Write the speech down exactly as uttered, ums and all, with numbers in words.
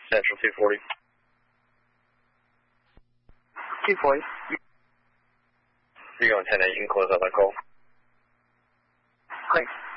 Central two forty. two forty. You're going ten eight, you can close out that call. Great.